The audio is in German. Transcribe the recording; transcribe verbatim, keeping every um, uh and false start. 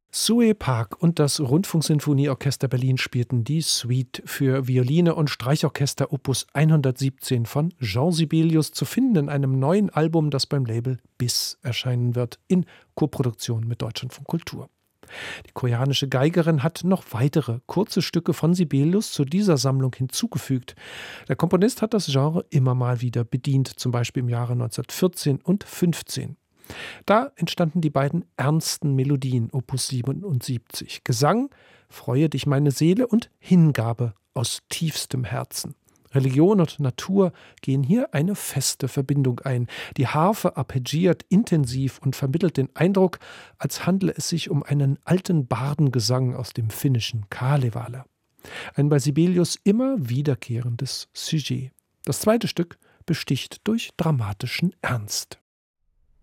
Sue Park und das Rundfunksinfonieorchester Berlin spielten die Suite für Violine und Streichorchester Opus hundertsiebzehn von Jean Sibelius, zu finden in einem neuen Album, das beim Label B I S erscheinen wird, in Koproduktion mit Deutschlandfunk Kultur. Die koreanische Geigerin hat noch weitere kurze Stücke von Sibelius zu dieser Sammlung hinzugefügt. Der Komponist hat das Genre immer mal wieder bedient, zum Beispiel im Jahre neunzehnhundertvierzehn und fünfzehn. Da entstanden die beiden ernsten Melodien, Opus siebenundsiebzig. Gesang, Freue dich meine Seele, und Hingabe aus tiefstem Herzen. Religion und Natur gehen hier eine feste Verbindung ein. Die Harfe arpeggiert intensiv und vermittelt den Eindruck, als handle es sich um einen alten Bardengesang aus dem finnischen Kalevala. Ein bei Sibelius immer wiederkehrendes Sujet. Das zweite Stück besticht durch dramatischen Ernst.